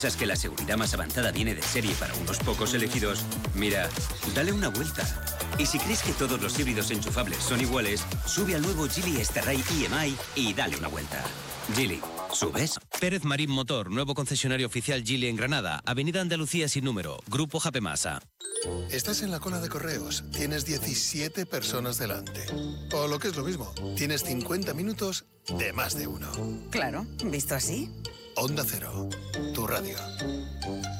¿Sabes que la seguridad más avanzada viene de serie para unos pocos elegidos? Mira, dale una vuelta. Y si crees que todos los híbridos enchufables son iguales, sube al nuevo Geely Starray EMI y dale una vuelta. Geely, ¿subes? Pérez Marín Motor, nuevo concesionario oficial Geely en Granada, Avenida Andalucía sin número, Grupo Japemasa. Estás en la cola de correos, tienes 17 personas delante. O lo que es lo mismo, tienes 50 minutos de más de uno. Claro, visto así. Onda Cero, tu radio.